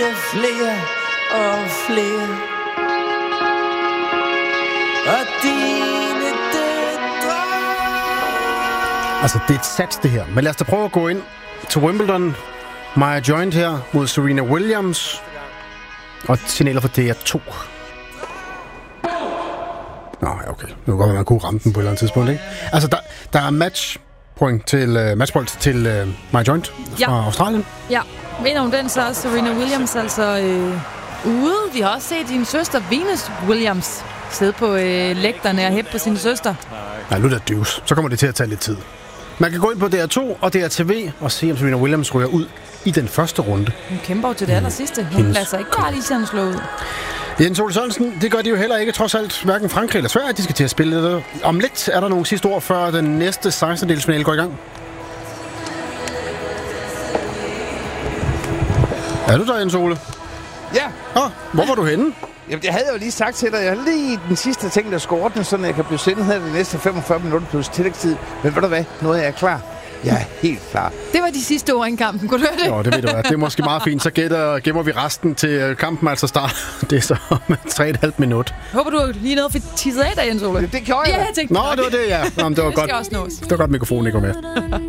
det flere og flere. Og dine døtre. Altså, det er et sats, det her. Men lad os da prøve at gå ind til Wimbledon. Maya Joint her mod Serena Williams. Og signaler for DR2. Nå, ja, okay. Nu kan godt være, man kunne ramme den på et eller andet tidspunkt, ikke? Altså, der er matchpoint til Maya Joint fra Australien. Ja, vinder hun den, så er Serena Williams altså ude. Vi har også set din søster, Venus Williams, sidde på lægterne og hæppe på sin søster. Nej, nu er det døvs. Så kommer det til at tage lidt tid. Man kan gå ind på DR2 og DRTV og se, om Serena Williams ryger ud i den første runde. Hun kæmper jo til det aller sidste. Hun lader sig ikke bare lige sådan slå ud. Jens Ole Sørensen, det gør de jo heller ikke, trods alt, hverken Frankrig eller Sverige, de skal til at spille det. Om lidt er der nogle sidste ord, før den næste 16-delsfinale går i gang. Er du der, Jens Ole? Ja. Hvor var du henne? Jamen, det havde jeg jo lige sagt til dig. Jeg har lige den sidste ting, der skal ordne, så jeg kan blive sendt her de næste 45 minutter plus tillægstid. Men ved du hvad? Nu er jeg klar. Jeg er helt klar. Det var de sidste ord i kampen. Kunne du høre det? Jo, det ved du hvad. Det er måske meget fint. Så gemmer vi resten til kampen altså start. Det er så med 3,5 minut. Håber du lige noget for tisset af dig, Jens Ole. Det gjorde jeg. Ja, jeg tænkte. Nå, det var det, ja. Nå, det var det godt. skal også nås. Det var godt, mikrofonen ikke var med.